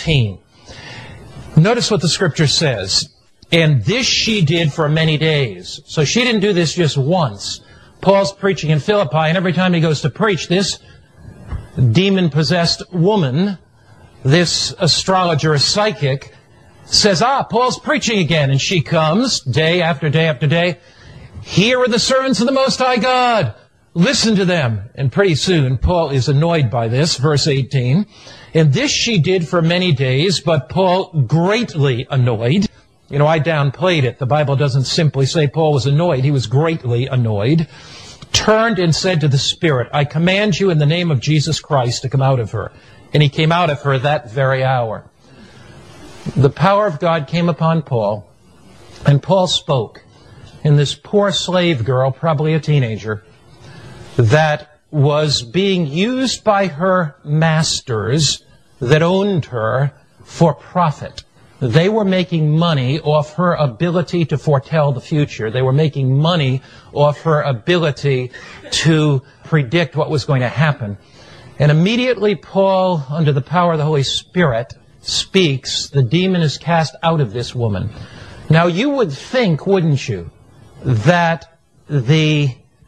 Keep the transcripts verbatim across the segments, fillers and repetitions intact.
eighteen. Notice what the Scripture says. And this she did for many days. So she didn't do this just once. Paul's preaching in Philippi, and every time he goes to preach, this demon-possessed woman, this astrologer, a psychic, says, ah, Paul's preaching again. And she comes day after day after day. Here are the servants of the Most High God. Listen to them. And pretty soon, Paul is annoyed by this, verse eighteen. And this she did for many days, but Paul greatly annoyed. You know, I downplayed it. The Bible doesn't simply say Paul was annoyed. He was greatly annoyed. Turned and said to the Spirit, I command you in the name of Jesus Christ to come out of her. And he came out of her that very hour. The power of God came upon Paul, and Paul spoke. And this poor slave girl, probably a teenager, that was being used by her masters that owned her for profit. They were making money off her ability to foretell the future. They were making money off her ability to predict what was going to happen. And immediately Paul, under the power of the Holy Spirit, speaks. The demon is cast out of this woman. Now you would think, wouldn't you, that the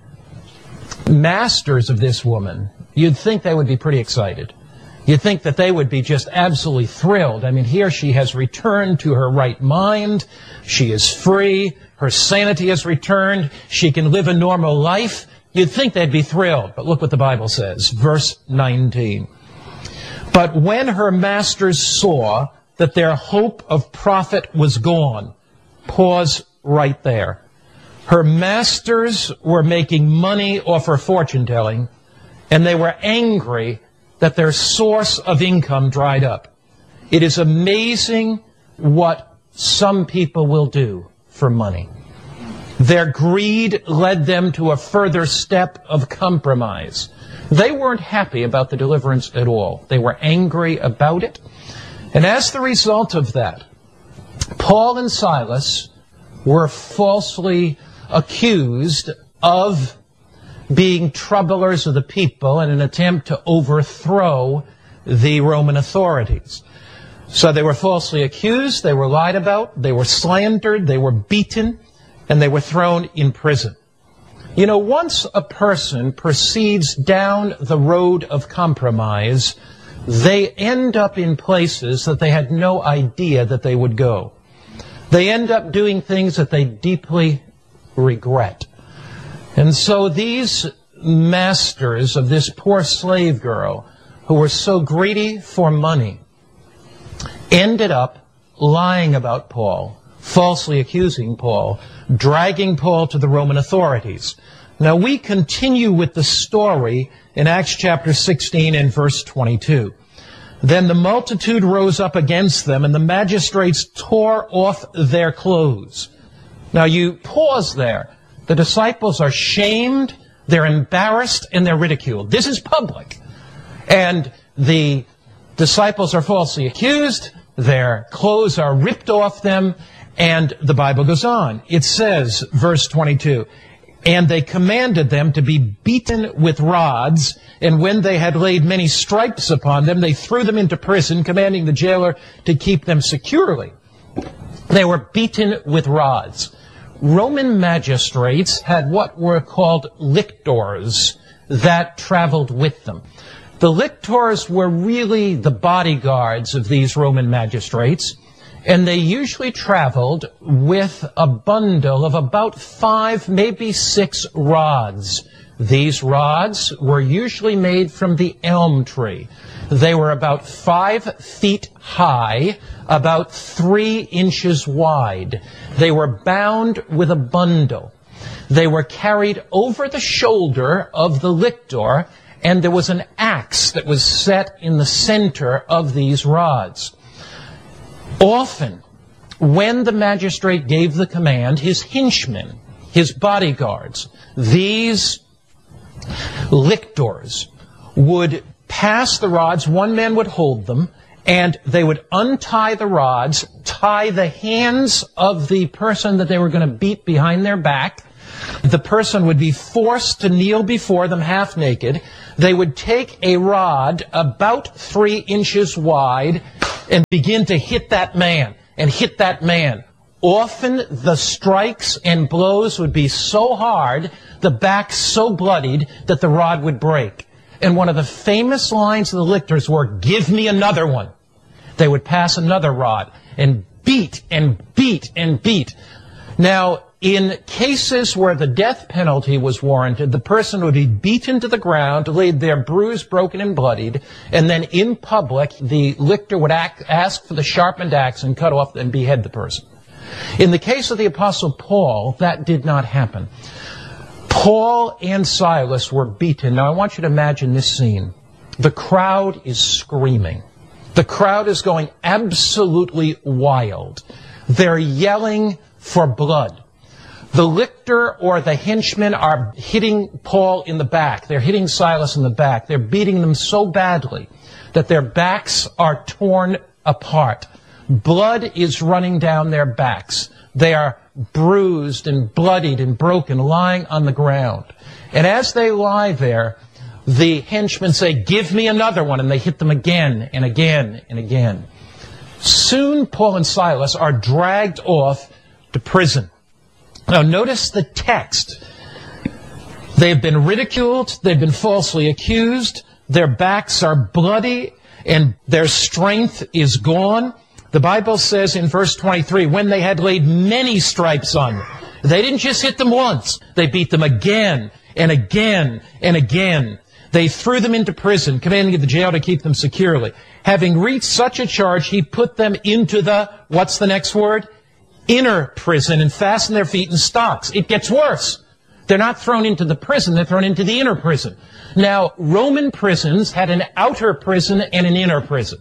masters of this woman, you'd think they would be pretty excited. You'd think that they would be just absolutely thrilled. I mean, here she has returned to her right mind. She is free. Her sanity has returned. She can live a normal life. You'd think they'd be thrilled. But look what the Bible says. Verse nineteen. But when her masters saw that their hope of profit was gone, pause right there. Her masters were making money off her fortune-telling, and they were angry that their source of income dried up. It is amazing what some people will do for money. Their greed led them to a further step of compromise. They weren't happy about the deliverance at all. They were angry about it. And as the result of that, Paul and Silas were falsely accused of being troublers of the people in an attempt to overthrow the Roman authorities. So they were falsely accused, they were lied about, they were slandered, they were beaten, and they were thrown in prison. You know, once a person proceeds down the road of compromise, they end up in places that they had no idea that they would go. They end up doing things that they deeply regret. And so these masters of this poor slave girl, who were so greedy for money, ended up lying about Paul, falsely accusing Paul, dragging Paul to the Roman authorities. Now we continue with the story in Acts chapter sixteen and verse twenty-two. Then the multitude rose up against them, and the magistrates tore off their clothes. Now you pause there. The disciples are shamed, they're embarrassed, and they're ridiculed. This is public. And the disciples are falsely accused, their clothes are ripped off them, and the Bible goes on. It says, verse twenty-two, and they commanded them to be beaten with rods, and when they had laid many stripes upon them, they threw them into prison, commanding the jailer to keep them securely. They were beaten with rods. Roman magistrates had what were called lictors that traveled with them. The lictors were really the bodyguards of these Roman magistrates, and they usually traveled with a bundle of about five, maybe six rods. These rods were usually made from the elm tree. They were about five feet high, about three inches wide. They were bound with a bundle. They were carried over the shoulder of the lictor, and there was an axe that was set in the center of these rods. Often, when the magistrate gave the command, his henchmen, his bodyguards, these lictors would pass the rods. One man would hold them, and they would untie the rods, tie the hands of the person that they were going to beat behind their back. The person would be forced to kneel before them half naked. They would take a rod about three inches wide, and begin to hit that man and hit that man. Often the strikes and blows would be so hard, the back so bloodied, that the rod would break. And one of the famous lines of the lictors were, "Give me another one." They would pass another rod and beat and beat and beat. Now, in cases where the death penalty was warranted, the person would be beaten to the ground, laid there bruised, broken, and bloodied, and then in public, the lictor would act, ask for the sharpened axe and cut off and behead the person. In the case of the Apostle Paul, that did not happen. Paul and Silas were beaten. Now, I want you to imagine this scene. The crowd is screaming. The crowd is going absolutely wild. They're yelling for blood. The lictor or the henchmen are hitting Paul in the back. They're hitting Silas in the back. They're beating them so badly that their backs are torn apart. Blood is running down their backs. They are bruised and bloodied and broken, lying on the ground. And as they lie there, the henchmen say, "Give me another one," and they hit them again and again and again. Soon Paul and Silas are dragged off to prison. Now notice the text. They've been ridiculed, they've been falsely accused, their backs are bloody, and their strength is gone. The Bible says in verse twenty-three, when they had laid many stripes on them, they didn't just hit them once, they beat them again and again and again. They threw them into prison, commanding the jail to keep them securely. Having reached such a charge, he put them into the, what's the next word? Inner prison, and fastened their feet in stocks. It gets worse. They're not thrown into the prison, they're thrown into the inner prison. Now, Roman prisons had an outer prison and an inner prison.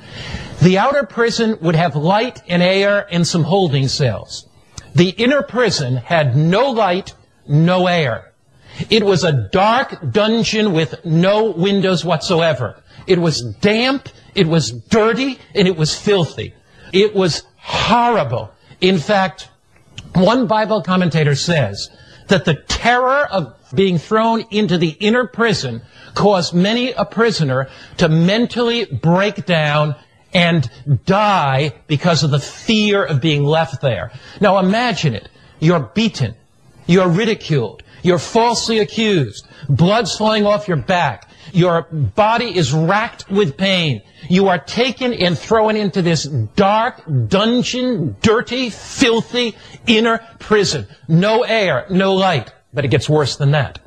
The outer prison would have light and air and some holding cells. The inner prison had no light, no air. It was a dark dungeon with no windows whatsoever. It was damp, it was dirty, and it was filthy. It was horrible. In fact, one Bible commentator says that the terror of being thrown into the inner prison caused many a prisoner to mentally break down and die because of the fear of being left there. Now imagine it. You're beaten. You're ridiculed. You're falsely accused. Blood's flowing off your back. Your body is racked with pain. You are taken and thrown into this dark, dungeon, dirty, filthy, inner prison. No air, no light. But it gets worse than that.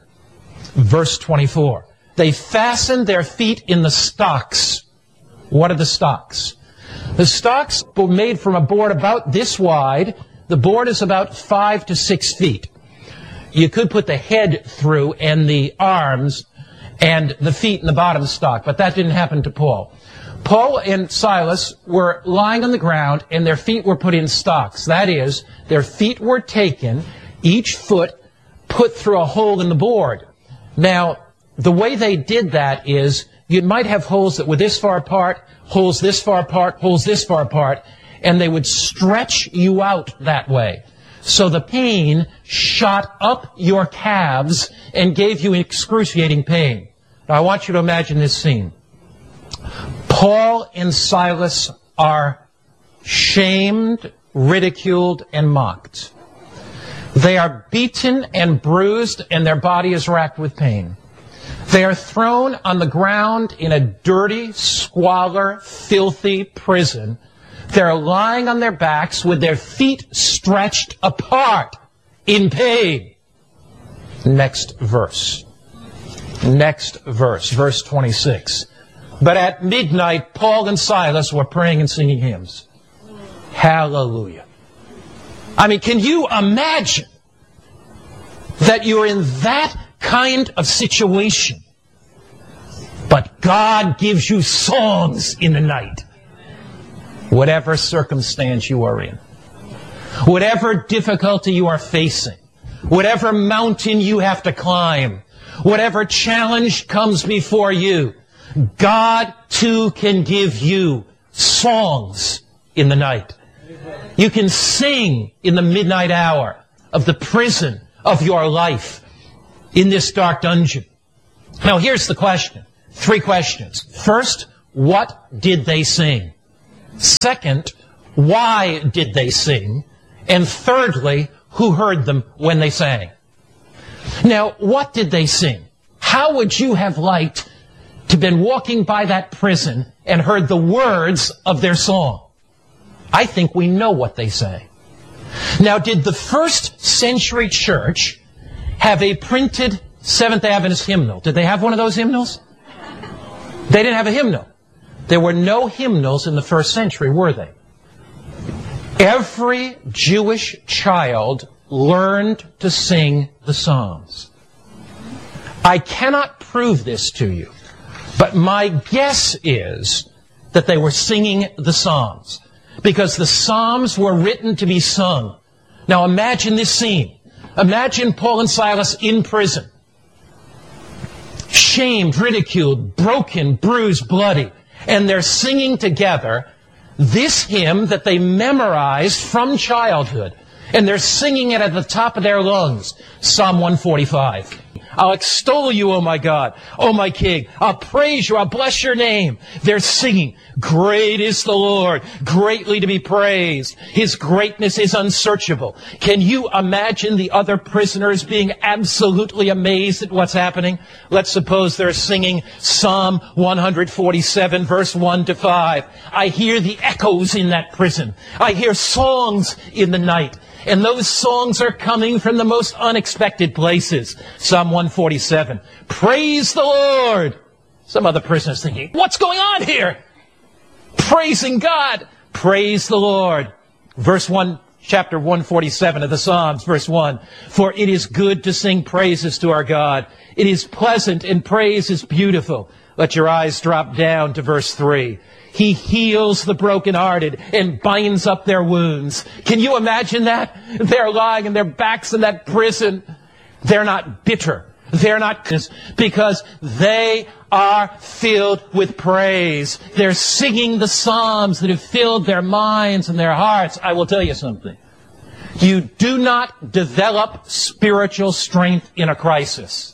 Verse twenty-four. They fastened their feet in the stocks. What are the stocks? The stocks were made from a board about this wide. The board is about five to six feet. You could put the head through and the arms and the feet in the bottom stock, but that didn't happen to Paul. Paul and Silas were lying on the ground and their feet were put in stocks. That is, their feet were taken, each foot put through a hole in the board. Now, the way they did that is, you might have holes that were this far apart, holes this far apart, holes this far apart, and they would stretch you out that way. So the pain shot up your calves and gave you excruciating pain. Now I want you to imagine this scene. Paul and Silas are shamed, ridiculed, and mocked. They are beaten and bruised, and their body is racked with pain. They are thrown on the ground in a dirty, squalor, filthy prison. They're lying on their backs with their feet stretched apart in pain. Next verse. Next verse. Verse twenty-six. But at midnight, Paul and Silas were praying and singing hymns. Hallelujah. I mean, can you imagine that you're in that kind of situation, but God gives you songs in the night? Whatever circumstance you are in, whatever difficulty you are facing, whatever mountain you have to climb, whatever challenge comes before you, God too can give you songs in the night. You can sing in the midnight hour of the prison of your life in this dark dungeon. Now here's the question. Three questions. First, what did they sing? Second, why did they sing? And thirdly, who heard them when they sang? Now, what did they sing? How would you have liked to have been walking by that prison and heard the words of their song? I think we know what they sang. Now, did the first century church have a printed Seventh Adventist hymnal? Did they have one of those hymnals? They didn't have a hymnal. There were no hymnals in the first century, were they? Every Jewish child learned to sing the Psalms. I cannot prove this to you, but my guess is that they were singing the Psalms, because the Psalms were written to be sung. Now imagine this scene. Imagine Paul and Silas in prison. Shamed, ridiculed, broken, bruised, bloody. And they're singing together this hymn that they memorized from childhood. And they're singing it at the top of their lungs. Psalm one forty-five. I'll extol you, O my God, O my King. I'll praise you. I'll bless your name. They're singing, great is the Lord, greatly to be praised. His greatness is unsearchable. Can you imagine the other prisoners being absolutely amazed at what's happening? Let's suppose they're singing Psalm one forty-seven, verse one to five. I hear the echoes in that prison. I hear songs in the night. And those songs are coming from the most unexpected places. Psalm one forty-seven. Praise the Lord. Some other prisoners thinking, what's going on here? Praising God. Praise the Lord. Verse one, chapter one forty-seven of the Psalms, verse one. For it is good to sing praises to our God. It is pleasant and praise is beautiful. Let your eyes drop down to verse three. He heals the brokenhearted and binds up their wounds. Can you imagine that? They're lying on their backs in that prison. They're not bitter. They're not, because they are filled with praise. They're singing the Psalms that have filled their minds and their hearts. I will tell you something. You do not develop spiritual strength in a crisis.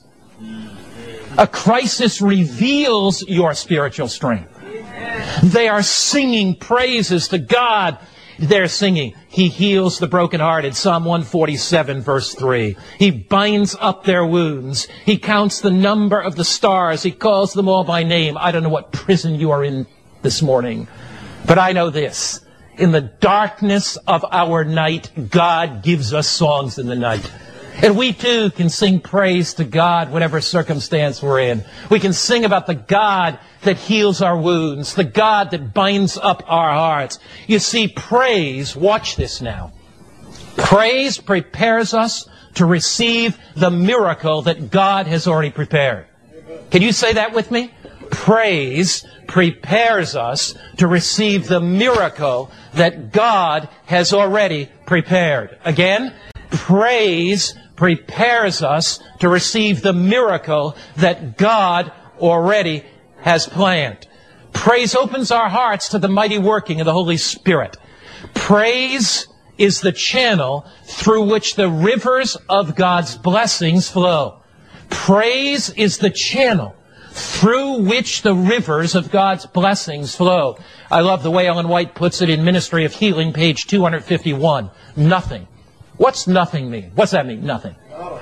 A crisis reveals your spiritual strength. They are singing praises to God. They're singing, He heals the brokenhearted, Psalm one forty-seven, verse three. He binds up their wounds. He counts the number of the stars. He calls them all by name. I don't know what prison you are in this morning, but I know this. In the darkness of our night, God gives us songs in the night. And we too can sing praise to God, whatever circumstance we're in. We can sing about the God that heals our wounds, the God that binds up our hearts. You see, praise, watch this now. Praise prepares us to receive the miracle that God has already prepared. Can you say that with me? Praise prepares us to receive the miracle that God has already prepared. Again, praise prepares us to receive the miracle that God already has planned. Praise opens our hearts to the mighty working of the Holy Spirit. Praise is the channel through which the rivers of God's blessings flow. Praise is the channel through which the rivers of God's blessings flow. I love the way Ellen White puts it in Ministry of Healing, page two fifty-one. Nothing. What's nothing mean? What's that mean? Nothing.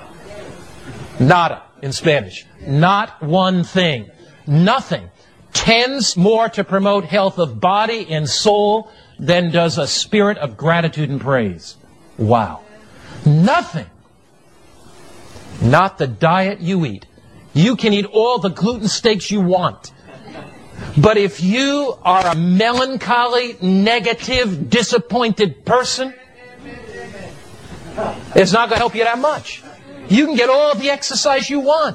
Nada in Spanish. Not one thing. Nothing tends more to promote health of body and soul than does a spirit of gratitude and praise. Wow. Nothing. Not the diet you eat. You can eat all the gluten steaks you want. But if you are a melancholy, negative, disappointed person, it's not going to help you that much. You can get all the exercise you want.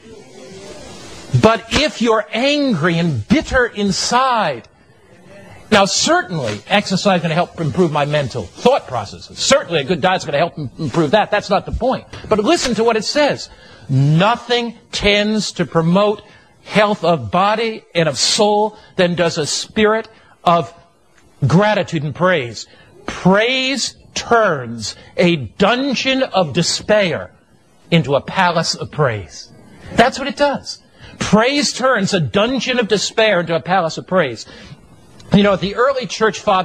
But if you're angry and bitter inside, now certainly exercise is going to help improve my mental thought processes. Certainly a good diet is going to help improve that. That's not the point. But listen to what it says. Nothing tends to promote health of body and of soul than does a spirit of gratitude and praise. Praise turns a dungeon of despair into a palace of praise. That's what it does. Praise turns a dungeon of despair into a palace of praise. You know, the early church fathers